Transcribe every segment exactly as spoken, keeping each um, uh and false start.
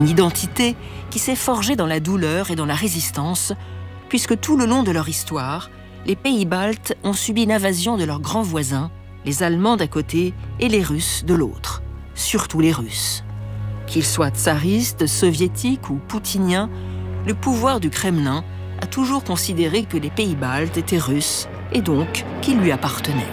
Une identité qui s'est forgée dans la douleur et dans la résistance, puisque tout le long de leur histoire, les pays baltes ont subi l'invasion de leurs grands voisins, les Allemands d'un côté et les Russes de l'autre, surtout les Russes. Qu'ils soient tsaristes, soviétiques ou poutiniens, le pouvoir du Kremlin a toujours considéré que les pays baltes étaient russes et donc qu'ils lui appartenaient.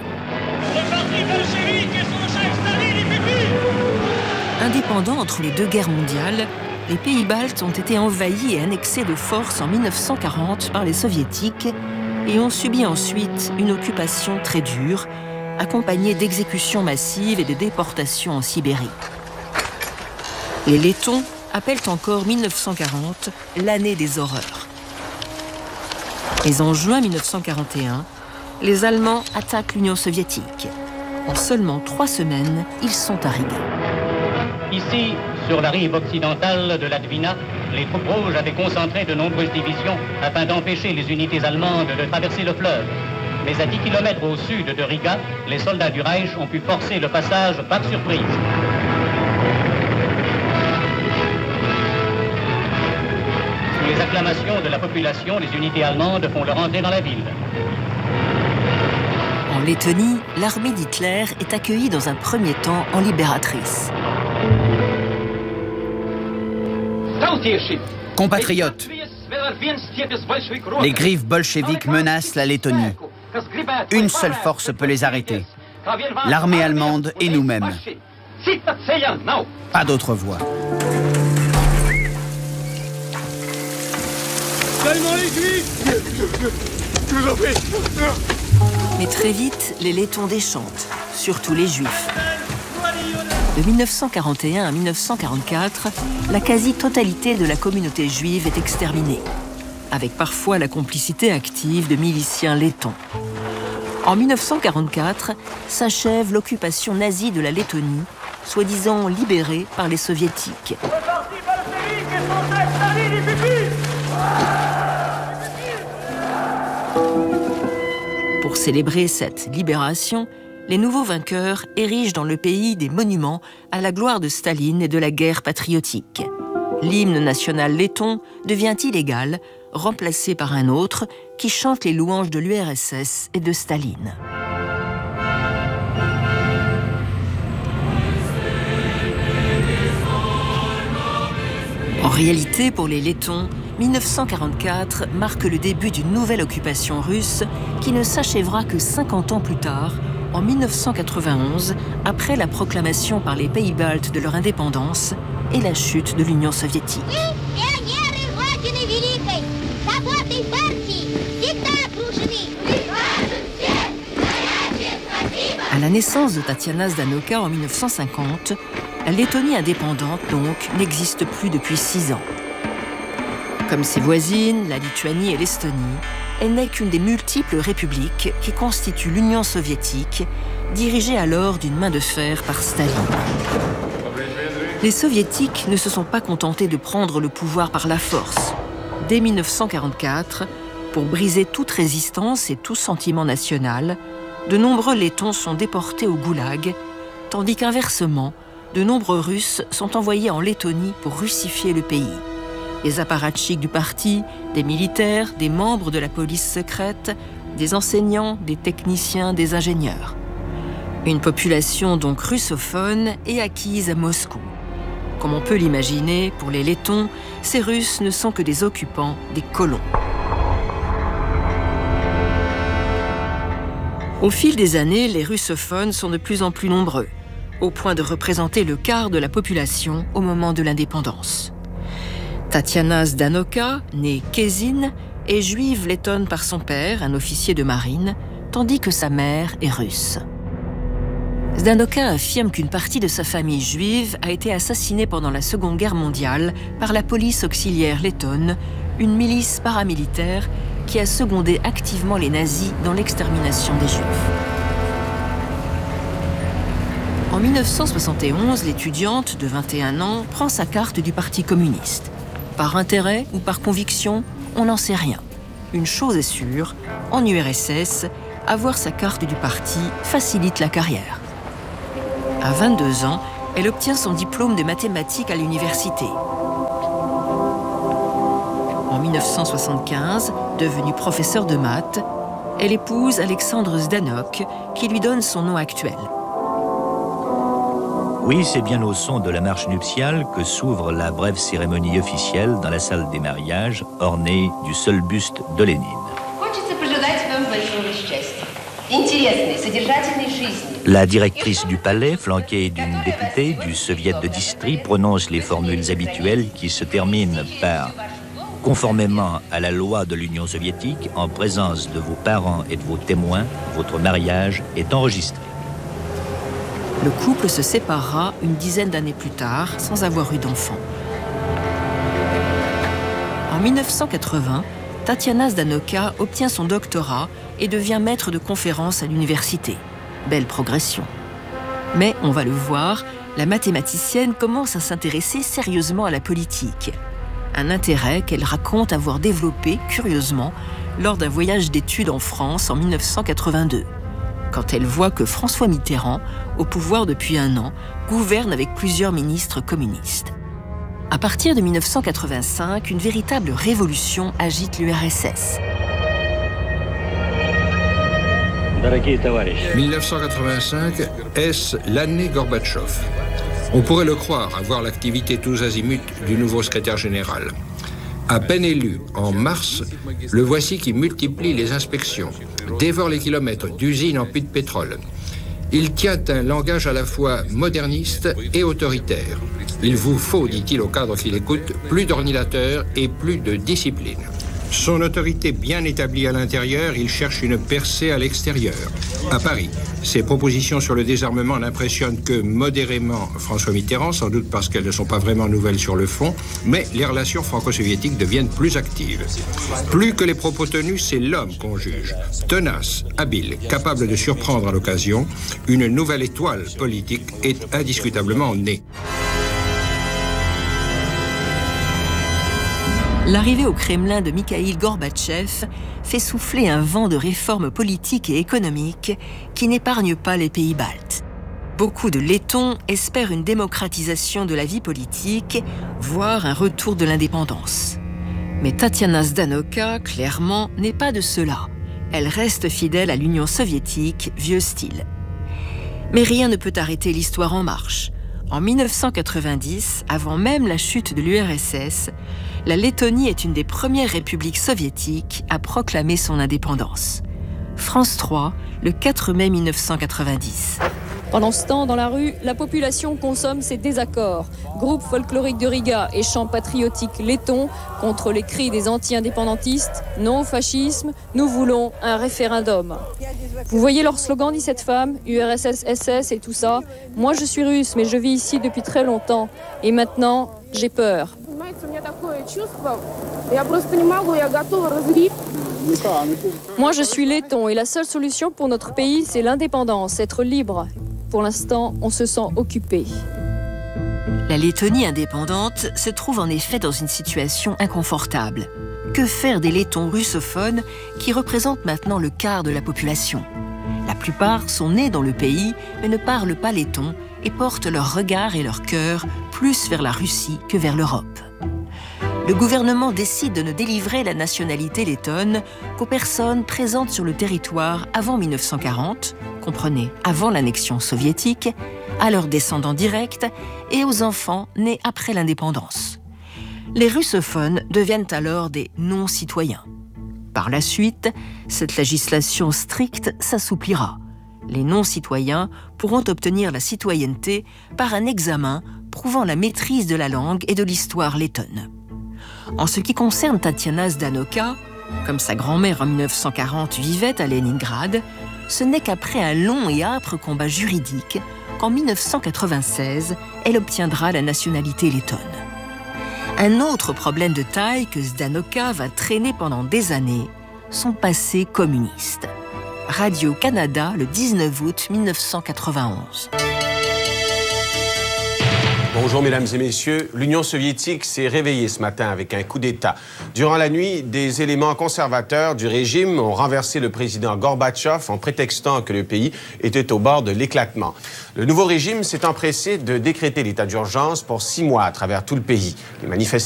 Indépendants entre les deux guerres mondiales, les pays baltes ont été envahis et annexés de force en mille neuf cent quarante par les soviétiques et ont subi ensuite une occupation très dure, accompagnée d'exécutions massives et de déportations en Sibérie. Les Lettons appellent encore mille neuf cent quarante l'année des horreurs. Mais en juin mille neuf cent quarante et un, les Allemands attaquent l'Union soviétique. En seulement trois semaines, ils sont à Riga. Ici, sur la rive occidentale de la Dvina, les troupes rouges avaient concentré de nombreuses divisions afin d'empêcher les unités allemandes de traverser le fleuve. Mais à dix kilomètres au sud de Riga, les soldats du Reich ont pu forcer le passage par surprise. Sous les acclamations de la population, les unités allemandes font leur entrée dans la ville. En Lettonie, l'armée d'Hitler est accueillie dans un premier temps en libératrice. Compatriotes, les griffes bolcheviques menacent la Lettonie. Une seule force peut les arrêter, l'armée allemande et nous-mêmes. Pas d'autre voie. Mais très vite, les Lettons déchantent, surtout les Juifs. De mille neuf cent quarante et un à mille neuf cent quarante-quatre, la quasi-totalité de la communauté juive est exterminée, avec parfois la complicité active de miliciens lettons. En mille neuf cent quarante-quatre, s'achève l'occupation nazie de la Lettonie, soi-disant libérée par les soviétiques. Pour célébrer cette libération, les nouveaux vainqueurs érigent dans le pays des monuments à la gloire de Staline et de la guerre patriotique. L'hymne national letton devient illégal, remplacé par un autre qui chante les louanges de l'U R S S et de Staline. En réalité, pour les Lettons, mille neuf cent quarante-quatre marque le début d'une nouvelle occupation russe qui ne s'achèvera que cinquante ans plus tard, en mille neuf cent quatre-vingt-onze, après la proclamation par les pays baltes de leur indépendance et la chute de l'Union soviétique. À la naissance de Tatiana Ždanoka en mille neuf cent cinquante, la Lettonie indépendante, donc, n'existe plus depuis six ans. Comme ses voisines, la Lituanie et l'Estonie, elle n'est qu'une des multiples républiques qui constituent l'Union soviétique, dirigée alors d'une main de fer par Staline. Les soviétiques ne se sont pas contentés de prendre le pouvoir par la force. Dès mille neuf cent quarante-quatre, pour briser toute résistance et tout sentiment national, de nombreux Lettons sont déportés au goulag, tandis qu'inversement, de nombreux Russes sont envoyés en Lettonie pour russifier le pays. Des apparatchiks du parti, des militaires, des membres de la police secrète, des enseignants, des techniciens, des ingénieurs. Une population donc russophone et acquise à Moscou. Comme on peut l'imaginer, pour les Lettons, ces Russes ne sont que des occupants, des colons. Au fil des années, les russophones sont de plus en plus nombreux, au point de représenter le quart de la population au moment de l'indépendance. Tatiana Ždanoka, née Kezine, est juive lettonne par son père, un officier de marine, tandis que sa mère est russe. Ždanoka affirme qu'une partie de sa famille juive a été assassinée pendant la Seconde Guerre mondiale par la police auxiliaire lettonne, une milice paramilitaire qui a secondé activement les nazis dans l'extermination des Juifs. En mille neuf cent soixante et onze, l'étudiante de vingt et un ans prend sa carte du Parti communiste. Par intérêt ou par conviction, on n'en sait rien. Une chose est sûre, en U R S S, avoir sa carte du parti facilite la carrière. À vingt-deux ans, elle obtient son diplôme de mathématiques à l'université. mille neuf cent soixante-quinze, devenu professeur de maths, elle épouse Alexandre Zdanok, qui lui donne son nom actuel. Oui, c'est bien au son de la marche nuptiale que s'ouvre la brève cérémonie officielle dans la salle des mariages, ornée du seul buste de Lénine. La directrice du palais, flanquée d'une députée du soviet de district, prononce les formules habituelles qui se terminent par « Conformément à la loi de l'Union soviétique, en présence de vos parents et de vos témoins, votre mariage est enregistré. » Le couple se séparera une dizaine d'années plus tard, sans avoir eu d'enfant. En mille neuf cent quatre-vingts, Tatiana Zdanoka obtient son doctorat et devient maître de conférences à l'université. Belle progression. Mais, on va le voir, la mathématicienne commence à s'intéresser sérieusement à la politique. Un intérêt qu'elle raconte avoir développé, curieusement, lors d'un voyage d'études en France en mille neuf cent quatre-vingt-deux. Quand elle voit que François Mitterrand, au pouvoir depuis un an, gouverne avec plusieurs ministres communistes. À partir de mille neuf cent quatre-vingt-cinq, une véritable révolution agite l'U R S S. mille neuf cent quatre-vingt-cinq, est-ce l'année Gorbatchev? On pourrait le croire, à voir l'activité tous azimuts du nouveau secrétaire général. À peine élu, en mars, le voici qui multiplie les inspections, dévore les kilomètres d'usines en puits de pétrole. Il tient un langage à la fois moderniste et autoritaire. Il vous faut, dit-il au cadre qui l'écoute, plus d'ordinateurs et plus de discipline. Son autorité bien établie à l'intérieur, il cherche une percée à l'extérieur. À Paris, ses propositions sur le désarmement n'impressionnent que modérément François Mitterrand, sans doute parce qu'elles ne sont pas vraiment nouvelles sur le fond, mais les relations franco-soviétiques deviennent plus actives. Plus que les propos tenus, c'est l'homme qu'on juge. Tenace, habile, capable de surprendre à l'occasion, une nouvelle étoile politique est indiscutablement née. L'arrivée au Kremlin de Mikhaïl Gorbatchev fait souffler un vent de réformes politiques et économiques qui n'épargne pas les pays baltes. Beaucoup de Lettons espèrent une démocratisation de la vie politique, voire un retour de l'indépendance. Mais Tatiana Zdanoka, clairement, n'est pas de cela. Elle reste fidèle à l'Union soviétique, vieux style. Mais rien ne peut arrêter l'histoire en marche. En mille neuf cent quatre-vingt-dix, avant même la chute de l'U R S S, la Lettonie est une des premières républiques soviétiques à proclamer son indépendance. France trois, le quatre mai mille neuf cent quatre-vingt-dix. Pendant ce temps, dans la rue, la population consomme ses désaccords. Groupe folklorique de Riga et chants patriotiques lettons contre les cris des anti-indépendantistes. Non au fascisme, nous voulons un référendum. Vous voyez leur slogan, dit cette femme, U R S S, S S et tout ça. Moi je suis russe, mais je vis ici depuis très longtemps. Et maintenant, j'ai peur. Moi je suis letton et la seule solution pour notre pays, c'est l'indépendance, être libre. Pour l'instant, on se sent occupé. La Lettonie indépendante se trouve en effet dans une situation inconfortable. Que faire des Lettons russophones qui représentent maintenant le quart de la population? La plupart sont nés dans le pays, mais ne parlent pas letton et portent leur regard et leur cœur plus vers la Russie que vers l'Europe. Le gouvernement décide de ne délivrer la nationalité lettonne qu'aux personnes présentes sur le territoire avant mille neuf cent quarante, comprenez, avant l'annexion soviétique, à leurs descendants directs et aux enfants nés après l'indépendance. Les russophones deviennent alors des non-citoyens. Par la suite, cette législation stricte s'assouplira. Les non-citoyens pourront obtenir la citoyenneté par un examen prouvant la maîtrise de la langue et de l'histoire lettonne. En ce qui concerne Tatiana Zdanoka, comme sa grand-mère en mille neuf cent quarante vivait à Leningrad, ce n'est qu'après un long et âpre combat juridique qu'en mille neuf cent quatre-vingt-seize, elle obtiendra la nationalité lettonne. Un autre problème de taille que Zdanoka va traîner pendant des années, son passé communiste. Radio-Canada, le dix-neuf août mille neuf cent quatre-vingt-onze. Bonjour mesdames et messieurs, l'Union soviétique s'est réveillée ce matin avec un coup d'État. Durant la nuit, des éléments conservateurs du régime ont renversé le président Gorbatchev en prétextant que le pays était au bord de l'éclatement. Le nouveau régime s'est empressé de décréter l'état d'urgence pour six mois à travers tout le pays. Les manifestants